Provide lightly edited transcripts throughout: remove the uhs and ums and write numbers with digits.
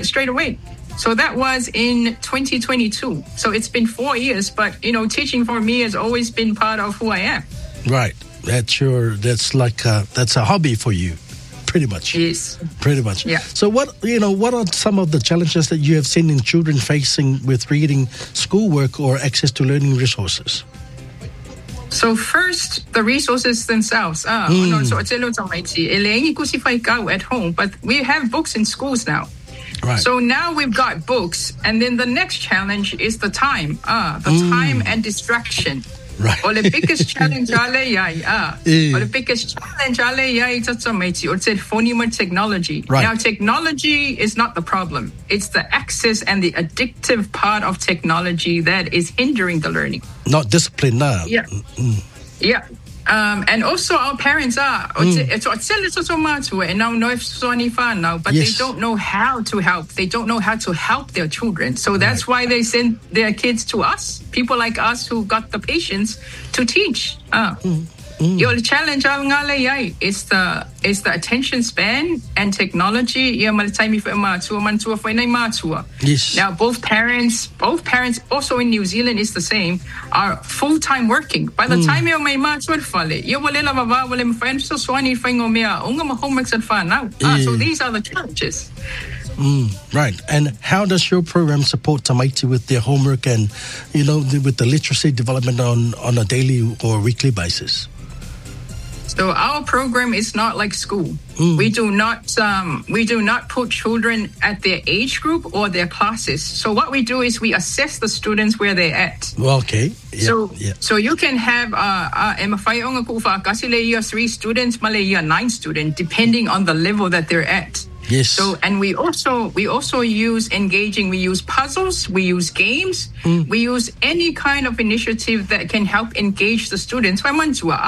straight away. So that was in 2022. So it's been 4 years, but teaching for me has always been part of who I am. Right. That's a hobby for you, pretty much. Yes. Pretty much. Yeah. So what are some of the challenges that you have seen in children facing with reading schoolwork or access to learning resources? So first, the resources themselves. At home, but we have books in schools now. Right. So now we've got books, and then the next challenge is the time. Time and distraction. Right. Or the biggest challenge technology. Right. Now technology is not the problem. It's the access and the addictive part of technology that is hindering the learning. Not discipline now. Yeah. Yeah. And also our parents are but they don't know how to help. They don't know how to help their children. So that's why they send their kids to us, people like us who got the patience to teach. Your challenge is the attention span and technology. Yes. Now both parents also in New Zealand is the same, are full-time working. By the time so these are the challenges. Right. And how does your program support Tamaiti with their homework and with the literacy development on a daily or weekly basis? So our program is not like school. We do not put children at their age group or their classes. So what we do is we assess the students where they're at. Okay. Yeah, So you can have 3 students, 9 students, depending on the level that they're at. Yes. So, and we also use engaging. We use puzzles. We use games. We use any kind of initiative that can help engage the students. The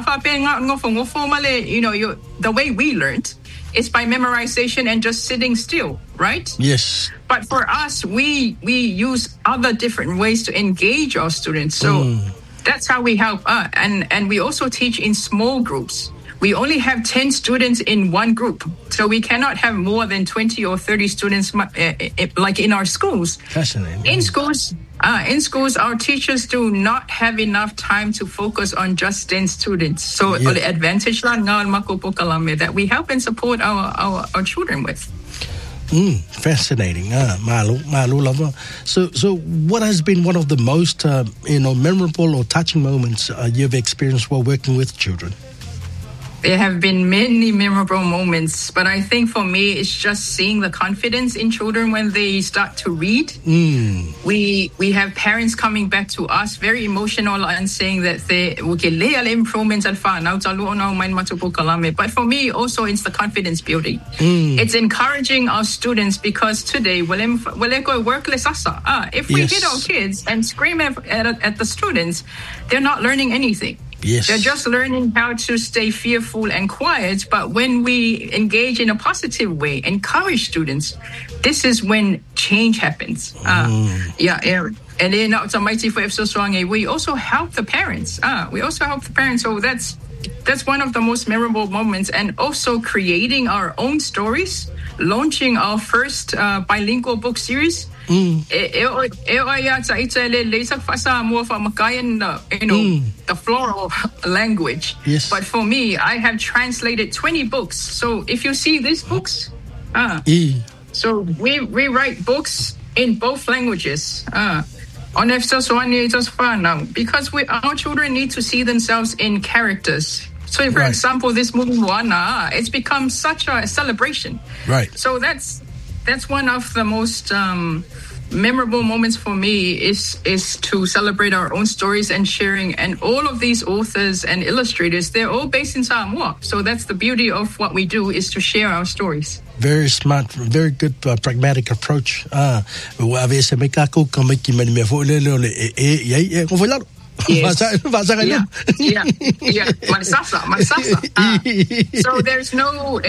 way we learned is by memorization and just sitting still, right? Yes. But for us, we use other different ways to engage our students. So that's how we help. And we also teach in small groups. We only have 10 students in one group. So we cannot have more than 20 or 30 students like in our schools. Fascinating. In schools, our teachers do not have enough time to focus on just 10 students. So the advantage that we help and support our children with. Fascinating. Malu lava. So what has been one of the most memorable or touching moments you've experienced while working with children? There have been many memorable moments, but I think for me, it's just seeing the confidence in children when they start to read. We have parents coming back to us very emotional and saying that they improvements. But for me, also it's the confidence building. It's encouraging our students because today, if we hit our kids and scream at the students, they're not learning anything. Yes. They're just learning how to stay fearful and quiet. But when we engage in a positive way, encourage students, this is when change happens. And then we also help the parents. So that's one of the most memorable moments. And also creating our own stories, launching our first bilingual book series. The floral language. Yes. But for me, I have translated 20 books. So if you see these books, so we write books in both languages. Because our children need to see themselves in characters. So, for example, this movie Moana, it's become such a celebration. Right. So that's one of the most memorable moments for me is to celebrate our own stories and sharing. And all of these authors and illustrators, they're all based in Samoa. So that's the beauty of what we do, is to share our stories. Very smart, very good pragmatic approach. Yes. Masasa. So there's no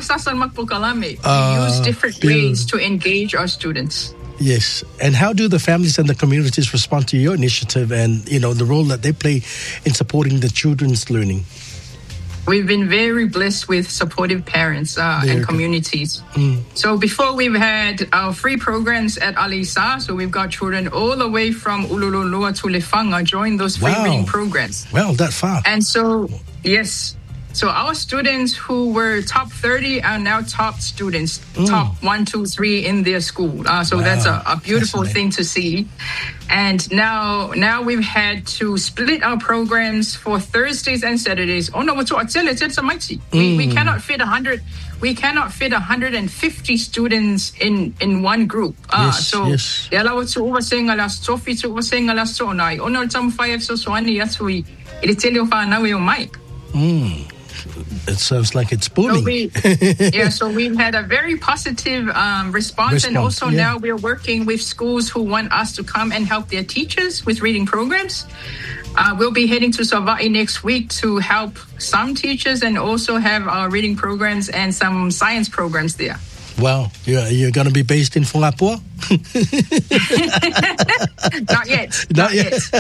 we use different ways to engage our students. Yes. And how do the families and the communities respond to your initiative and, the role that they play in supporting the children's learning? we've been very blessed with supportive parents and communities. So before we've had our free programs at Alisa, so we've got children all the way from Ulululua to Lefanga join those free reading programs. Well, that far. And so, yes. So our students who were top 30 are now top students, top 1, 2, 3 in their school. So that's a beautiful thing to see. And now we've had to split our programs for Thursdays and Saturdays. Oh no, we cannot fit 100. We cannot fit 150 students in one group. It sounds like it's booming. So we've had a very positive response. And also now we're working with schools who want us to come and help their teachers with reading programs. We'll be heading to Sava'i next week to help some teachers and also have our reading programs and some science programs there. Well, you're going to be based in Fungapua? Not yet. Not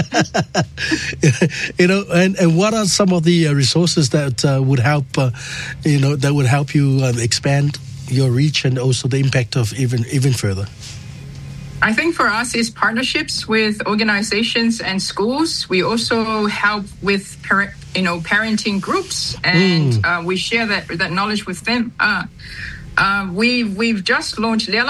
yet. And what are some of the resources that would help, that would help you expand your reach and also the impact of even further? I think for us is partnerships with organizations and schools. We also help with parenting groups, and we share that knowledge with them. We've just launched. So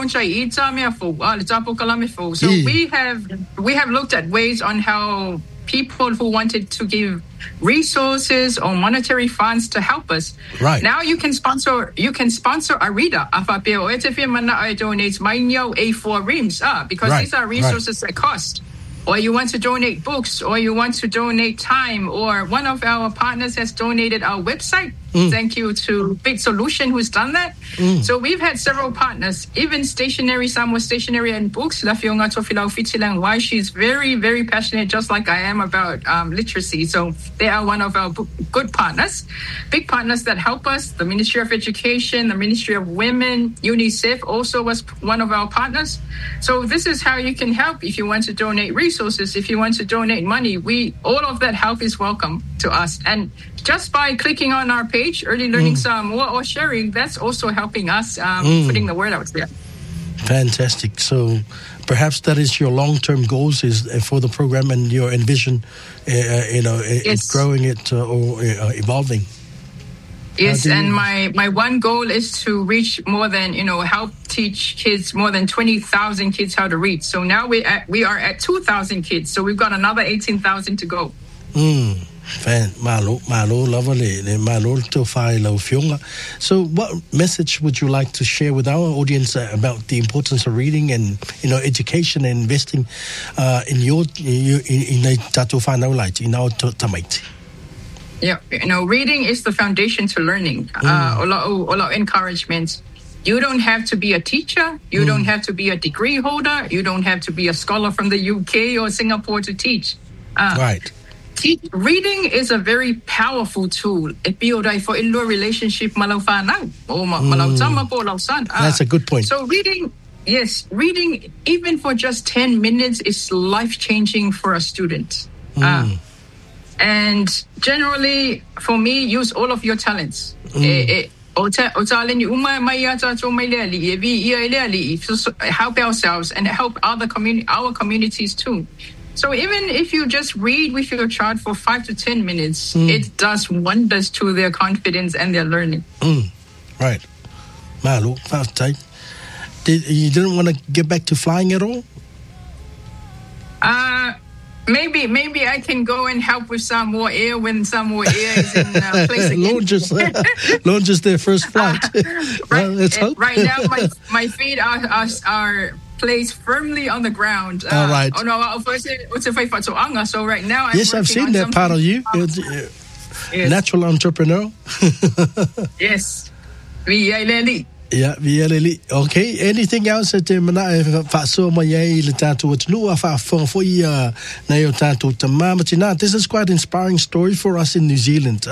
we have looked at ways on how people who wanted to give resources or monetary funds to help us. Right. Now you can sponsor a reader. Donate A4 reams because these are resources that cost. Or you want to donate books, or you want to donate time, or one of our partners has donated our website. Thank you to Big Solution who's done that. So we've had several partners, even stationery, some were stationery and books. Why she's very, very passionate, just like I am, about literacy. So they are one of our good partners, big partners that help us. The Ministry of Education, the Ministry of Women, UNICEF also was one of our partners. So this is how you can help if you want to donate resources, if you want to donate money. All of that help is welcome to us. And just by clicking on our page, Early Learning Samoa, or sharing, that's also helping us putting the word out there. Fantastic. So perhaps that is your long-term goals is for the program, and your envision, it's growing it or evolving. Yes, and my one goal is to reach more than, help teach kids, more than 20,000 kids how to read. So now we are at 2,000 kids. So we've got another 18,000 to go. So what message would you like to share with our audience about the importance of reading and education and investing in our tamaiti? Yeah, reading is the foundation to learning. All encouragement. You don't have to be a teacher. You don't have to be a degree holder. You don't have to be a scholar from the UK or Singapore to teach. Right. Reading is a very powerful tool. For relationship That's a good point. So reading, even for just 10 minutes is life-changing for a student. And generally, for me, use all of your talents. Help ourselves and help our communities too. So even if you just read with your child for 5 to 10 minutes, it does wonders to their confidence and their learning. Right. Malu, you didn't want to get back to flying at all? Maybe I can go and help with Samoa Air when Samoa Air is in place again. Launches their first flight. Let's hope. Right now, my feet are placed firmly on the ground. All right. So right now, I've seen that part of you. Yes. Natural entrepreneur. Yes. Yeah, really. Okay. Anything else that this is quite an inspiring story for us in New Zealand.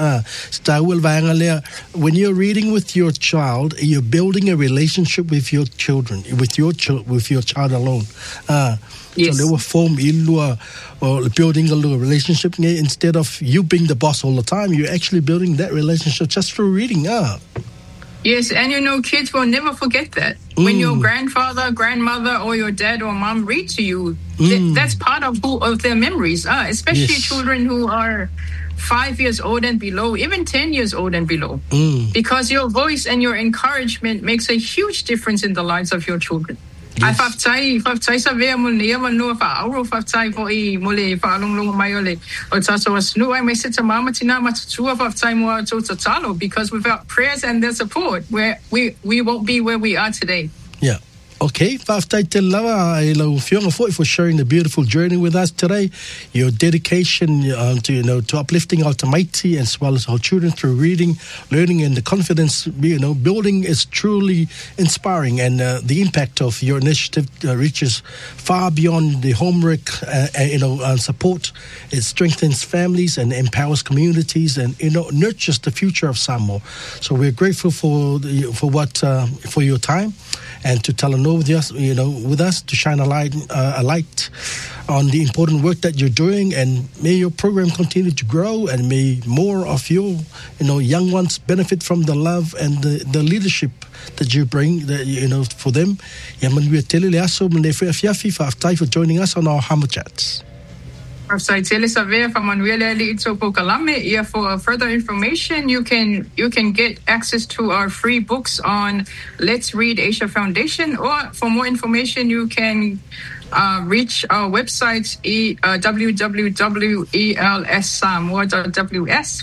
When you're reading with your child, you're building a relationship with your children, with your child alone. Yes. So they will form or building a little relationship instead of you being the boss all the time. You're actually building that relationship just through reading. Yes, and kids will never forget that. When your grandfather, grandmother, or your dad or mom read to you, that's part of their memories, especially children who are 5 years old and below, even 10 years old and below. Because your voice and your encouragement makes a huge difference in the lives of your children. Ai whaftai sa vea mo nea manua whaaro whaftai fo I mo le whaalonglongo mai o le o taso asnu ai me se ta mama tina matatua whaftai mo to tatalo, because without prayers and their support we won't be where we are today. Yeah. Okay, whaftai te lawa I lau whionga foi for sharing the beautiful journey with us today. Your dedication to uplifting our tamaiti as well as our children through reading, learning, and the confidence building is truly inspiring, and the impact of your initiative reaches far beyond the homework support. It strengthens families and empowers communities and nurtures the future of Samoa. So we're grateful for your time and to Talanoa with us to shine a light on the important work that you're doing, and may your program continue to grow, and may more of your young ones benefit from the love and the leadership that you bring for them. For joining us on our Hama Chats. For further information, you can get access to our free books on Let's Read Asia Foundation, or for more information, you can reach our website www.elssamoa.ws.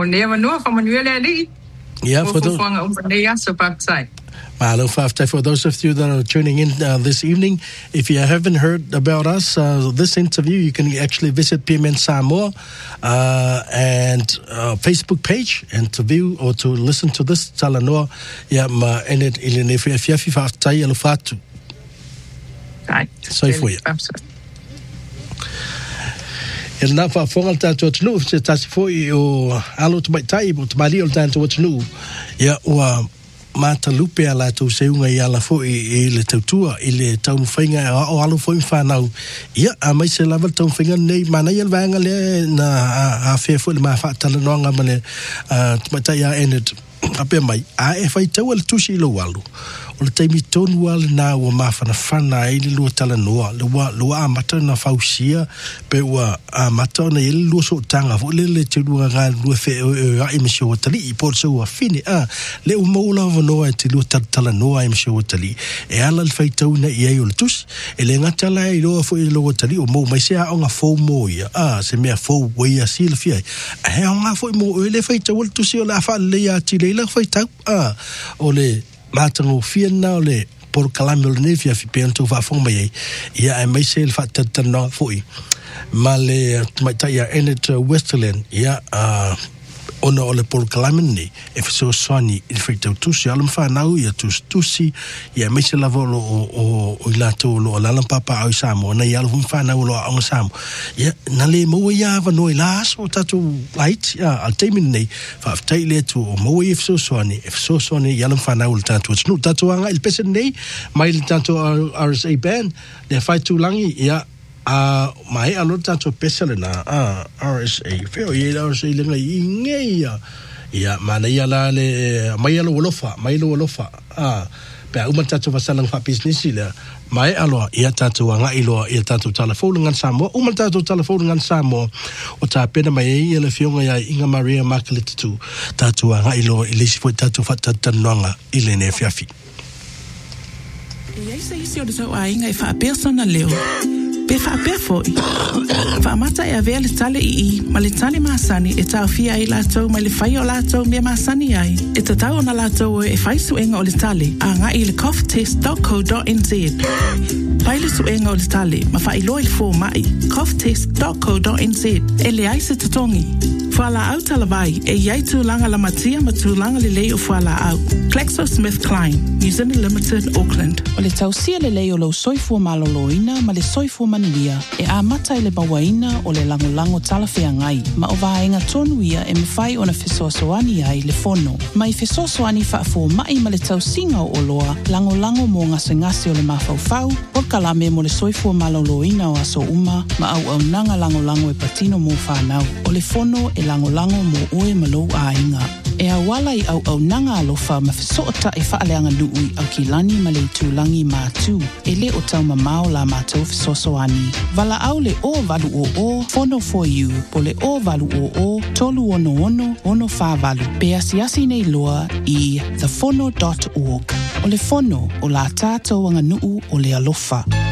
For those of you that are tuning in this evening, if you haven't heard about us, this interview, you can actually visit PMN Samoa and Facebook page, and to view or to listen to this Talanoa. So for you. El na fa fonga tato tnu se tasi foi o alo to mai mo to mali o tanto tnu ya wa mata lupe ala to se unga ya la foi e le tautua I le tau whainga o alo foi whanau ia a mai se lava tau whainga nei mana ia vanga le na a whea foi le maa whaatala noanga mane tumatai a enet ape mai a e whai tau ala tusi ilo walu o le taimi tonu ala na ua mawhanawhana I le lua Talanoa lua a mata na whausia pe ua a mata na ele lua so tanga fo le te lua ngā lua whe a imisi o tali I por sa ua fine le umaula wanoa te lua Talanoa imisi o tali e ala le whai tau na I o le tusi e le ngata la I loa fo I lua tali o mou mai se a o ngā fau mo ia se mea fau wai a si le fia a he o ngā fo I mo o le whai tau le tusi o la wha le a ti le la whai tau o le matango fiana o le por kalame o le nefia fi peanto fa fonga mai ia e mai se le fa tatana foi ma le maitai a Enet Westerland ia ona o le por kalame ni e so soni I frito tusi alam fa nau ia tusi ia mai se la volo o ilato lo la papa au Samoa na ia lo fa nau lo au Samoa ia na le mo ia va no ila so tatu light ia al temin nei fa tai le tu o mo ia so soni ia lo fa nau le tatu no tatu anga il pesen nei mai le tatu RSA band le fai tu langi ia mai alo tato pesale na RSA feo ye RSA lenga ingeia ia mana ia la le mai alo wolofa pe uma tato vasalang fa business ile mai alo ia tato nga ilo ia tato telefone ngan Samoa uma tato telefone ngan Samoa o ta pena mai ia le fionga ia Inga Maria Margaret tu tato nga ilo ilisi fo tato fa tatanonga ile ne fiafi ia se o so ai ngai fa personal leo pe fa pe foi fa mata e avea le tale I ma le tale masani e tau fia I latou ma le fai o latou me masani ai e tatau na latou e fai suenga o le tale a nga I le coughtest.co.nz pai le suenga o le tale ma fai loi le fo mai coughtest.co.nz e le ai se tatongi Fuala au talavai e iai tūlanga la matia ma tūlanga le lei o fuala au. GlaxoSmithKline, New Zealand Limited, Auckland. O le tausia le lei o lau soifua maloloina ma le soifua manuia e a mata i le bawaina o le lango talawhea ngai. Ma o vaenga tonuia e mwhai o na fesoasoani ai le fono. Mai fesoasoani whaafo mai ma le tausinga o loa lango mo ngase o le mawhauwhau, por kalame mo le soifua maloloina o aso uma ma au nanga lango e patino mo whanau. O le fono e lango mo oe malou a inga. E a wala i au nanga alofa ma fesoota e whaaleanga nui au ki lani ma le tūlangi mātū. E le o tau mamao la mātou fesosoani. Vala au le o valu o fono for you, po le o valu o tolu ono whāvalu. Pe asiasi nei loa i thefono.org. O le fono o la tātou anga nuu o le alofa.